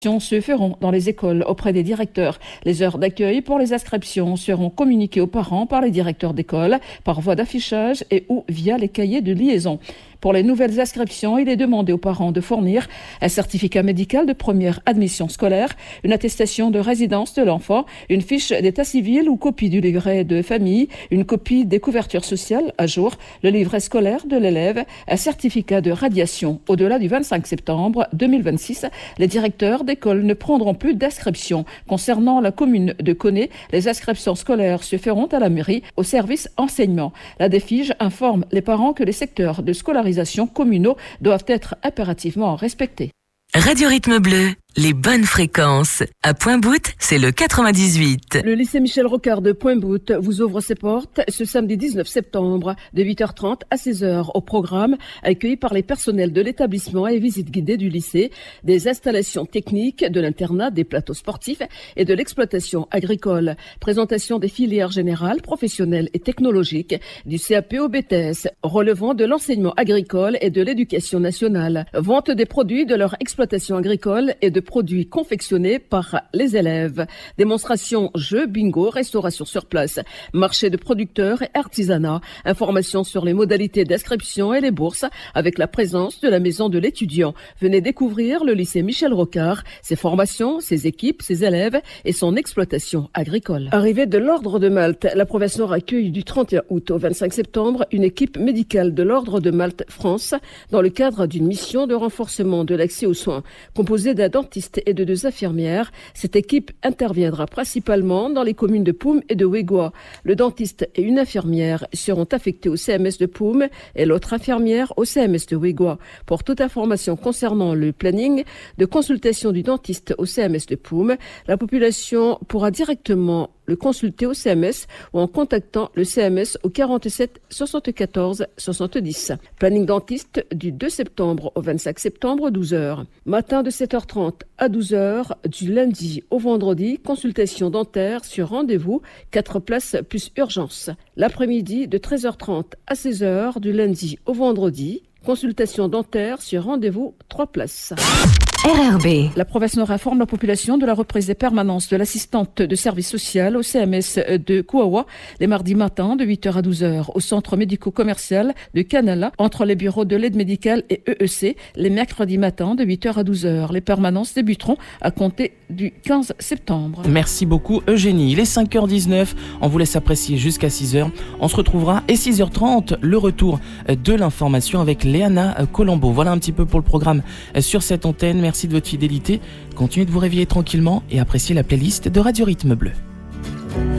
Se feront dans les écoles auprès des directeurs. Les heures d'accueil pour les inscriptions seront communiquées aux parents par les directeurs d'école, par voie d'affichage et ou via les cahiers de liaison. Pour les nouvelles inscriptions, il est demandé aux parents de fournir un certificat médical de première admission scolaire, une attestation de résidence de l'enfant, une fiche d'état civil ou copie du livret de famille, une copie des couvertures sociales à jour, le livret scolaire de l'élève, un certificat de radiation. Au-delà du 25 septembre 2026, les directeurs d'école ne prendront plus d'inscription. Concernant la commune de Koné, les inscriptions scolaires se feront à la mairie au service enseignement. La DEFIGE informe les parents que les secteurs de scolarisation communaux doivent être impérativement respectés. Radio Rythme Bleu, les bonnes fréquences. À Pointe-Boute, c'est le 98. Le lycée Michel Rocard de Pointe-Boute vous ouvre ses portes ce samedi 19 septembre de 8h30 à 16h au programme, accueilli par les personnels de l'établissement et visite guidée du lycée, des installations techniques, de l'internat, des plateaux sportifs et de l'exploitation agricole. Présentation des filières générales, professionnelles et technologiques du CAP au BTS, relevant de l'enseignement agricole et de l'éducation nationale. Vente des produits de leur exploitation agricole et de produits confectionnés par les élèves. Démonstration, jeux, bingo, restauration sur place, marché de producteurs et artisanat. Informations sur les modalités d'inscription et les bourses avec la présence de la maison de l'étudiant. Venez découvrir le lycée Michel Rocard, ses formations, ses équipes, ses élèves et son exploitation agricole. Arrivée de l'Ordre de Malte, la province Nord accueille du 31 août au 25 septembre une équipe médicale de l'Ordre de Malte France dans le cadre d'une mission de renforcement de l'accès aux soins. Composée d'un dentiste et de 2 infirmières, cette équipe interviendra principalement dans les communes de Poum et de Ouégoua. Le dentiste et une infirmière seront affectés au CMS de Poum et l'autre infirmière au CMS de Ouégoua. Pour toute information concernant le planning de consultation du dentiste au CMS de Poum, la population pourra directement le consulter au CMS ou en contactant le CMS au 47 74 70. Planning dentiste du 2 septembre au 25 septembre, 12h. Matin de 7h30 à 12h, du lundi au vendredi, consultation dentaire sur rendez-vous, 4 places plus urgence. L'après-midi de 13h30 à 16h, du lundi au vendredi, consultation dentaire sur rendez-vous, 3 places. RRB. La province Nord informe la population de la reprise des permanences de l'assistante de service social au CMS de Kouawa les mardis matins de 8h à 12h au centre médico-commercial de Canala entre les bureaux de l'aide médicale et EEC les mercredis matins de 8h à 12h. Les permanences débuteront à compter du 15 septembre. Merci beaucoup Eugénie. Il est 5h19, on vous laisse apprécier jusqu'à 6h. On se retrouvera et 6h30, le retour de l'information avec Léana Colombo. Voilà un petit peu pour le programme sur cette antenne. Merci de votre fidélité. Continuez de vous réveiller tranquillement et appréciez la playlist de Radio Rythme Bleu.